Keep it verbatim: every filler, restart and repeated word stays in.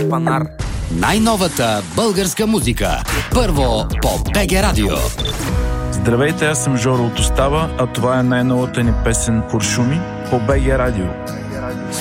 Панар. Най-новата българска музика. Първо по БГ Радио. Здравейте, аз съм Жоро от Остава, а това е най-новата ни песен "Куршуми" по БГ Радио.